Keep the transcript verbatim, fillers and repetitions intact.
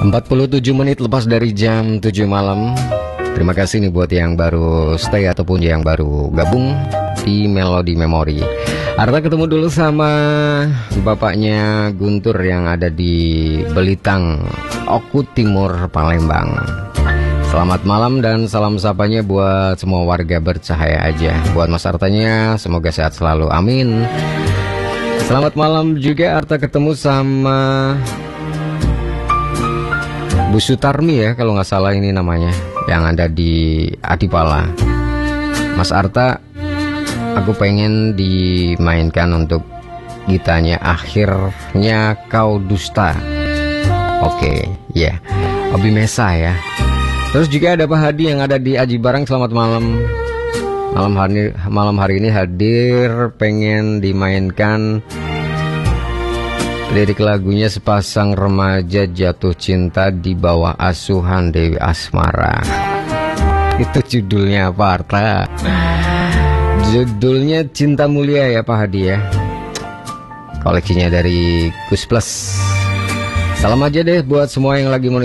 empat puluh tujuh menit lepas dari jam tujuh malam. Terima kasih nih buat yang baru stay ataupun yang baru gabung di Melodi Memori. Arta ketemu dulu sama bapaknya Guntur yang ada di Belitang, Oku Timur, Palembang. Selamat malam dan salam sapanya buat semua warga bercahaya aja. Buat Mas Artanya, semoga sehat selalu, amin. Selamat malam juga Arta ketemu sama Bu Sutarmi ya, kalau nggak salah ini namanya, yang ada di Adipala. Mas Arta, aku pengen dimainkan untuk gitanya Akhirnya Kau Dusta. Oke, ya, yeah. Obi Mesa ya. Terus juga ada Pak Hadi yang ada di Aji Barang. Selamat malam. Malam hari malam hari ini hadir, pengen dimainkan lirik lagunya Sepasang Remaja Jatuh Cinta di Bawah Asuhan Dewi Asmara. Itu judulnya apa, Arta? Judulnya Cinta Mulia ya Pak Hadi ya. Koleksinya dari Gus Plus. Salam aja deh buat semua yang lagi